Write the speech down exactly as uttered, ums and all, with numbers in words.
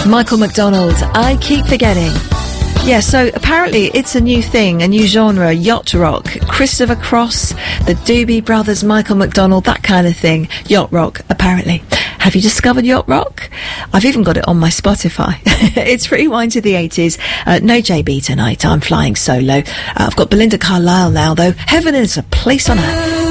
Michael McDonald, I Keep Forgetting. Yeah, so apparently it's a new thing, a new genre, yacht rock. Christopher Cross, the Doobie Brothers, Michael McDonald, that kind of thing. Yacht rock, apparently. Have you discovered yacht rock? I've even got it on my Spotify. It's Rewind to the eighties. Uh, no J B tonight. I'm flying solo. Uh, I've got Belinda Carlisle now, though. Heaven is a Place on Earth.